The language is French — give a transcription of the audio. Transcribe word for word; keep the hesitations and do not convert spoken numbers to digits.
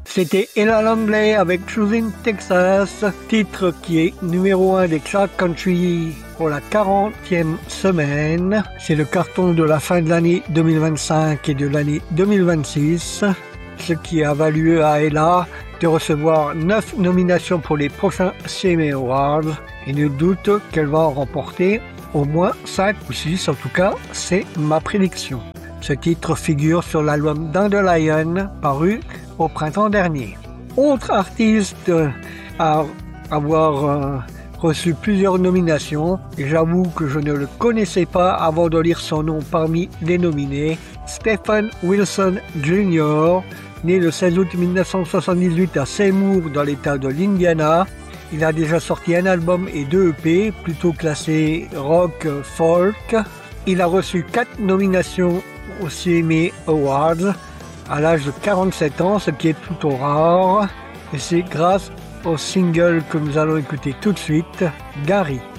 C'était Ella Langley avec Choosing Texas, titre qui est numéro un des charts country pour la quarantième semaine. C'est le carton de la fin de l'année deux mille vingt-cinq et de l'année deux mille vingt-six, ce qui a valu à Ella de recevoir neuf nominations pour les prochains C M A Awards. Et nul doute qu'elle va en remporter au moins cinq ou six, en tout cas, c'est ma prédiction. Ce titre figure sur l'album Dandelion, paru au printemps dernier. Autre artiste à avoir euh, reçu plusieurs nominations, et j'avoue que je ne le connaissais pas avant de lire son nom parmi les nominés, Stephen Wilson Junior, né le seize août mille neuf cent soixante-dix-huit à Seymour dans l'état de l'Indiana. Il a déjà sorti un album et deux E P, plutôt classés rock folk. Il a reçu quatre nominations au C M A Awards à l'âge de quarante-sept ans, ce qui est plutôt rare. Et c'est grâce au single que nous allons écouter tout de suite, Gary.